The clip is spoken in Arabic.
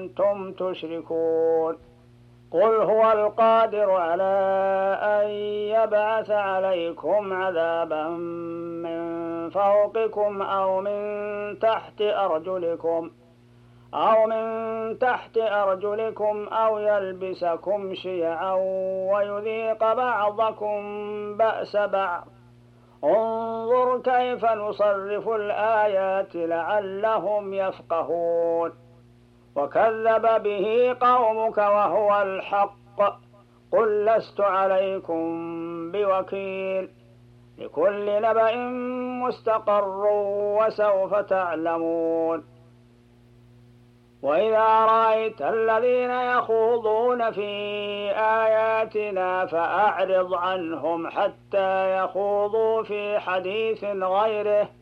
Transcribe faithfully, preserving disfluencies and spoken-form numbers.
كنتم تشركون قل هو القادر على أن يبعث عليكم عذابا من فوقكم أو من تحت أرجلكم أو من تحت أرجلكم أو يلبسكم شيعا ويذيق بعضكم بأس بعض انظر كيف نصرف الآيات لعلهم يفقهون وكذب به قومك وهو الحق قل لست عليكم بوكيل لكل نبأ مستقر وسوف تعلمون وإذا رأيت الذين يخوضون في آياتنا فأعرض عنهم حتى يخوضوا في حديث غيره